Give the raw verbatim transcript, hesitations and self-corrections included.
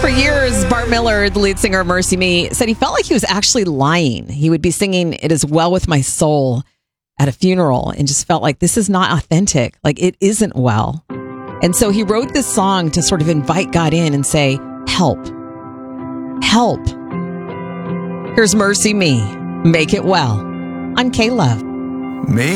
For years, Bart Miller, the lead singer of Mercy Me, said he felt like he was actually lying. He would be singing "It Is Well With My Soul" at a funeral and just felt like this is not authentic. Like it isn't well. And so he wrote this song to sort of invite God in and say, help, help. Here's Mercy Me, Make It Well on K-Love. Me.